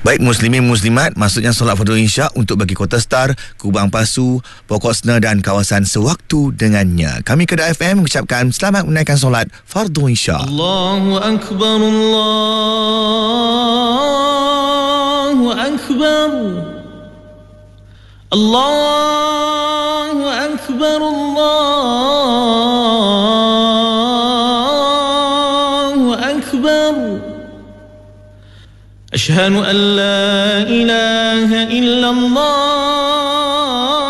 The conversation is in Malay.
Baik muslimin muslimat, maksudnya solat fardu isyak untuk bagi Kota Star, Kubang Pasu, Pokok Sena dan kawasan sewaktu dengannya. Kami Kedah FM mengucapkan selamat menunaikan solat fardu isyak. Allahu Akbar, Allahu Akbar, Allahu Akbar, Allahu Akbar. أشهد أن لا إله إلا الله